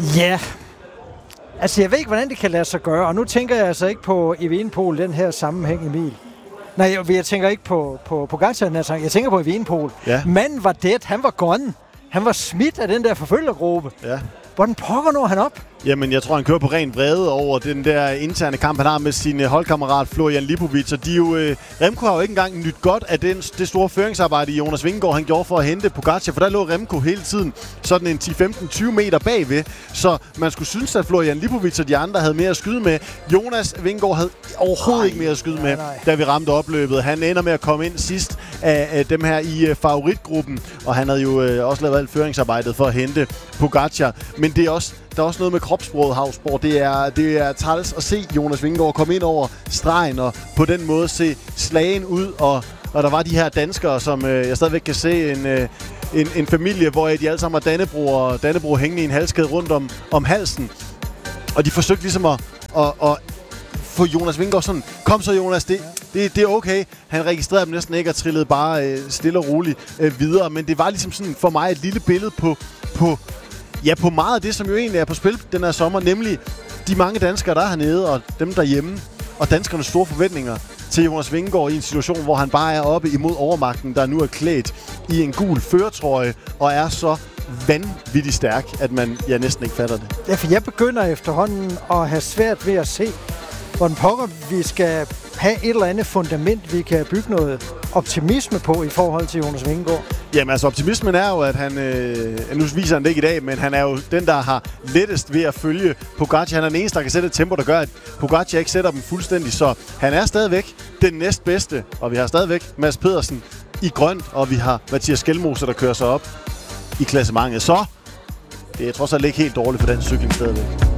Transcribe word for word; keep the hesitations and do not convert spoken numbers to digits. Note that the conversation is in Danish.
Ja, altså jeg ved ikke, hvordan det kan lade sig gøre, og nu tænker jeg altså ikke på Evenepoel, den her sammenhæng, Emil. Nej, jeg, jeg tænker ikke på, på, på Pogacar, jeg tænker på Evenepoel. Ja. Manden var dead, han var gone. Han var smidt af den der forfølgergruppe. Ja. Hvordan pokker når han op? Jamen, jeg tror, han kører på ren vrede over den der interne kamp, han har med sin holdkammerat Florian Lipovic. Og de jo, øh, Remco har jo ikke engang nyt godt af den, det store føringsarbejde, Jonas Vingegaard han gjorde for at hente Pogacar, for der lå Remco hele tiden sådan en ti femten tyve meter bagved. Så man skulle synes, at Florian Lipovic og de andre havde mere at skyde med. Jonas Vingegaard havde overhovedet Ej, ikke mere at skyde med, nej, nej. da vi ramte opløbet. Han ender med at komme ind sidst af, af dem her i uh, favoritgruppen, og han havde jo øh, også lavet alt føringsarbejdet for at hente Pogacar. Men det er også Der er også noget med kropssproget, Havsborg. Det er, det er træls at se Jonas Vingegaard komme ind over stregen og på den måde se slagen ud. Og, og der var de her danskere, som øh, jeg stadigvæk kan se en, øh, en, en familie, hvor de alle sammen har Dannebrog og Dannebrog hængende i en halskæde rundt om, om halsen. Og de forsøgte ligesom at, at, at få Jonas Vingegaard sådan, kom så Jonas, det, det, det er okay. Han registrerede dem næsten ikke og trillede bare øh, stille og roligt øh, videre. Men det var ligesom sådan for mig et lille billede på... på Ja, på meget af det, som jo egentlig er på spil den her sommer, nemlig de mange danskere, der er hernede, og dem derhjemme, og danskernes store forventninger til Jonas Vingegaard i en situation, hvor han bare er oppe imod overmagten, der nu er klædt i en gul førertrøje, og er så vanvittigt stærk, at man ja, næsten ikke fatter det. Ja, for jeg begynder efterhånden at have svært ved at se, hvordan pokker vi skal have et eller andet fundament, vi kan bygge noget optimisme på i forhold til Jonas Vingegaard. Jamen altså, optimismen er jo, at han, øh, nu viser han det ikke i dag, men han er jo den, der har lettest ved at følge Pogacar. Han er den eneste, der kan sætte et tempo, der gør, at Pogacar ikke sætter dem fuldstændig. Så han er stadigvæk den næstbedste, og vi har stadigvæk Mads Pedersen i grønt, og vi har Mathias Skelmose, der kører sig op i klassementet. Så det er trods alt ikke helt dårligt for den cykling stadigvæk.